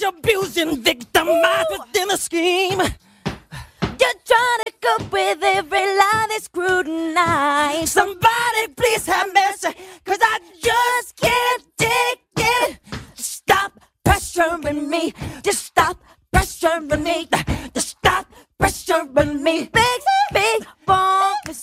abusing, victimized within a scheme. You're trying to cope with every lie they scrutinize. Somebody please have mercy, 'cause I just can't take it. Stop pressuring me. Just stop pressuring me. Just stop pressuring me. Big, big, bomb.